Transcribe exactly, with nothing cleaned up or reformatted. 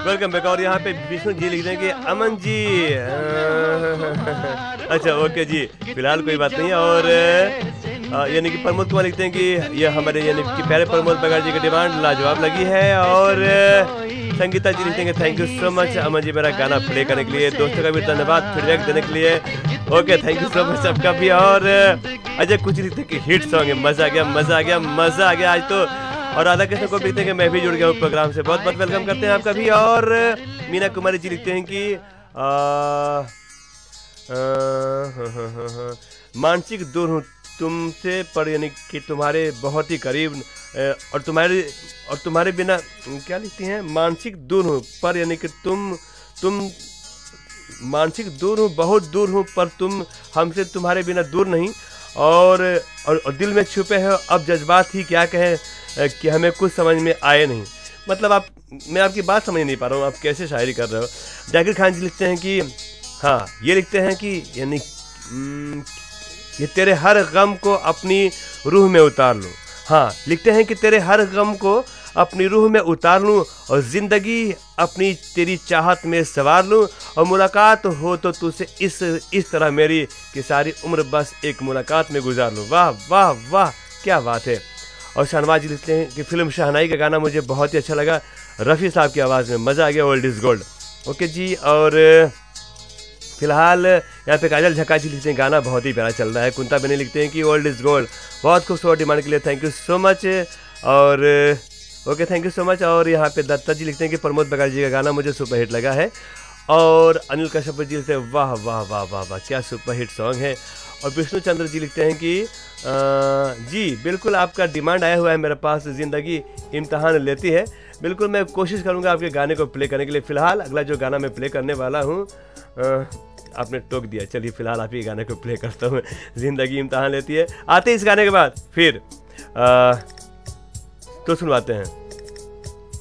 Welcome back. और यहाँ पे विष्णु जी लिख देंगे अमन जी। अच्छा ओके जी, फिलहाल कोई बात नहीं है। और यानी कि प्रमोद कुमार लिखते हैं कि ये हमारे यानी कि प्यारे प्रमोद बघार जी की डिमांड लाजवाब लगी है। और संगीता जी लिखते हैं thank you so much Aman ji मेरा गाना प्ले करने के लिए। दोस्तों का भी धन्यवाद फीडबैक देने के लिए। Okay thank you so much सबका भी। और अजय कुछ लिखते हैं कि हिट सॉन्ग है, मजा आ गया मजा आ गया मजा आ गया आज तो। और राधा कृष्ण को लिखते हैं कि मैं भी जुड़ गया हूँ प्रोग्राम से, बहुत बहुत वेलकम करते हैं आपका भी। और मीना कुमारी जी लिखते हैं कि आ, आ, मानसिक दूर हूँ तुमसे पर यानी कि तुम्हारे बहुत ही करीब और तुम्हारे और तुम्हारे बिना क्या लिखती हैं, मानसिक दूर हूँ पर यानी कि तुम तुम मानसिक दूर हूँ बहुत दूर हूँ पर तुम हमसे तुम्हारे बिना दूर नहीं। और, और, और दिल में छुपे हैं अब जज्बात ही क्या कहें कि हमें कुछ समझ में आए नहीं। मतलब आप मैं आपकी बात समझ नहीं पा रहा हूँ, आप कैसे शायरी कर रहे हो। जाकिर खान जी लिखते हैं कि हाँ ये लिखते हैं कि यानी ये तेरे हर गम को अपनी रूह में उतार लूँ। हाँ लिखते हैं कि तेरे हर गम को अपनी रूह में उतार लूँ और ज़िंदगी अपनी तेरी चाहत में सवार लूँ। और मुलाकात हो तो तुझसे इस इस तरह मेरी कि सारी उम्र बस एक मुलाकात में गुजार लूँ। वाह वाह वाह क्या बात है। और शाहनवाज जी लिखते हैं कि फिल्म शहनाई का गाना मुझे बहुत ही अच्छा लगा, रफ़ी साहब की आवाज़ में मज़ा आ गया, ओल्ड इज़ गोल्ड। ओके जी। और फिलहाल यहाँ पे काजल झक्का जी लिखते हैं गाना बहुत ही प्यारा चल रहा है। कुंता बने लिखते हैं कि ओल्ड इज़ गोल्ड, बहुत खूबसूरत डिमांड के लिए थैंक यू सो मच। और okay thank you so much. और यहाँ पे दत्ता जी लिखते हैं कि प्रमोद बघार जी का गाना मुझे सुपर हिट लगा है। और अनिल कश्यप जी लिखते हैं वाह वाह वाह वाह वाह क्या सुपर हिट सॉन्ग है। और विष्णु चंद्र जी लिखते हैं कि आ, जी बिल्कुल आपका डिमांड आया हुआ है मेरे पास, ज़िंदगी इम्तहान लेती है। बिल्कुल मैं कोशिश करूँगा आपके गाने को प्ले करने के लिए। फ़िलहाल अगला जो गाना मैं प्ले करने वाला हूँ, आपने टोक दिया, चलिए फ़िलहाल आप ही गाने को प्ले करता हूँ, ज़िंदगी इम्तहान लेती है। आते इस गाने के बाद फिर आ, तो सुनवाते हैं।